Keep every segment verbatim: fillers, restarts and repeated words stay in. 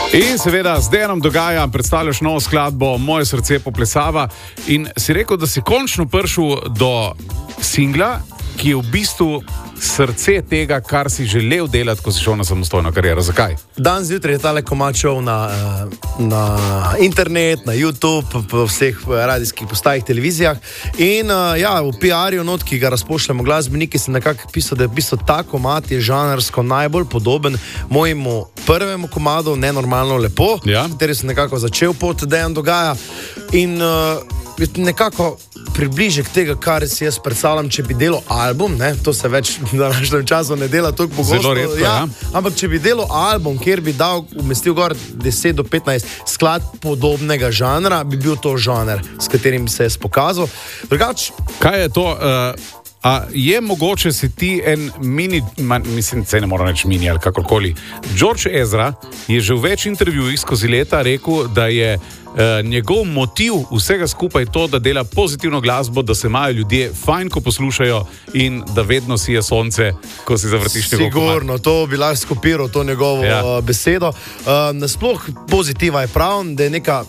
In seveda z Dejanom Dogaja predstavljaš novo skladbo Moje srce poplesava in si rekel, da si končno prišel do singla, ki je v bistvu srce tega, kar si želel delati, ko si šel na samostojno kariero. Zakaj? Dan zjutraj je tale komad šel na, na internet, na YouTube, po vseh radijskih postajih, televizijah in ja, v P R-ju not, ki ga razpošljamo glasbeniki, sem nekako pisal, da je v bistvu ta komad je žanrsko najbolj podoben mojemu prvemu komadu Nenormalno lepo, ja. Kateri sem nekako začel pot Dejan Dogaja in uh, nekako približek tega, kar si jaz predstavljam, če bi delal album, ne, to se več v današnjem času ne dela toliko pogosto. Zelo redko, ja, ja. Ampak če bi delal album, kjer bi dal, umestil gor deset do petnajst skladb podobnega žanra, bi bil to žanr, s katerim bi se jaz pokazal. Drugač, kaj je to? Uh... A je mogoče si ti en mini, man, mislim, se ne moram reči mini ali kakorkoli. George Ezra je že v več intervjujih skozi leta rekel, da je uh, njegov motiv vsega skupaj to, da dela pozitivno glasbo, da se imajo ljudje fajn, ko poslušajo in da vedno sije sonce, ko si zavrtiš njegov komad. Sigurno, to bi lahko skopiral, to njegovo ja. uh, besedo. Uh, nasploh pozitiva je prav, da je neka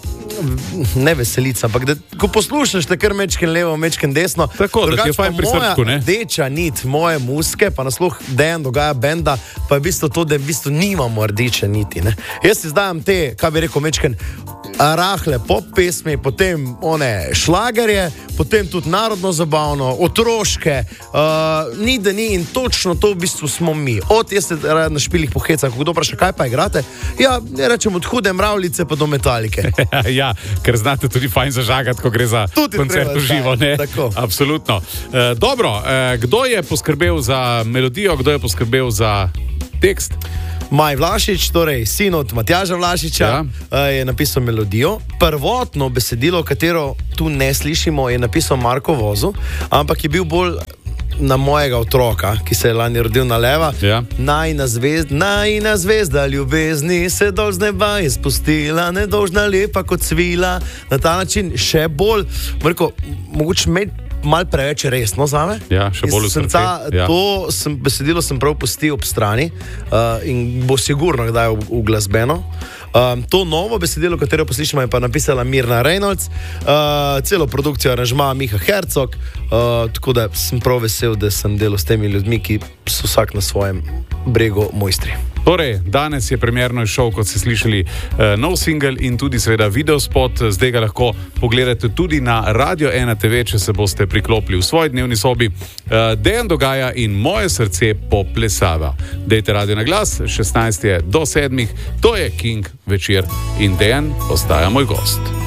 ne veselica, ampak da ko poslušaš te kar mečken levo, mečken desno, tako, da ti je fajn pri srčku, ne? Rdeča nit moje muske, pa nasploh Dejan Dogaja benda, pa je v bistvu to, da v bistvu nimamo rdeče niti, ne? Jaz si zdajam te, kaj bi rekel, mečken rahle pop pesmi, potem one šlagerje, potem tudi narodno zabavno, otroške, uh, ni da ni in točno to v bistvu smo mi. Od jaz se na špilih pohecam, ko kdo vpraša, kaj pa igrate? Ja, rečem od Hude mravljice pa do Metalike. Ja, ker znate tudi fajn zažagati, ko gre za tudi koncert v živo, ne? Tako. Absolutno. E, dobro, e, kdo je poskrbel za melodijo, kdo je poskrbel za tekst? Maj Vlašič, torej sin od Matjaža Vlašiča, ja. je napisal melodijo. Prvotno besedilo, katero tu ne slišimo, je napisal Marko Vozu, ampak je bil bolj na mojega otroka, ki se je lani rodil na leva. Ja. Najina zvezda, najina zvezda ljubezni se dol z neba je spustila, nedolžna lepa kot svila. Na ta način še bolj, Marko, mogoče med mal preveč resno zame. Ja, še bolj v srce. Ja. To sem, besedilo sem prav pustil ob strani uh, in bo sigurno kdaj uglasbeno. Um, to novo besedilo, katero poslišamo, je pa napisala Mirna Reynolds, uh, celo produkcijo aranžma Miha Hercog, uh, tako da sem prav vesel, da sem delal s temi ljudmi, ki so vsak na svojem bregu mojstri. Torej, danes je premierno šel, kot ste slišali, uh, nov singel in tudi seveda videospot. Zdaj ga lahko pogledate tudi na Radio ena te ve, če se boste priklopili v svoji dnevni sobi. Uh, Dejan Dogaja in Moje srce poplesava. Dejte radio na glas, šestnajst je do sedmih, to je King večer in Dejan postaja moj gost.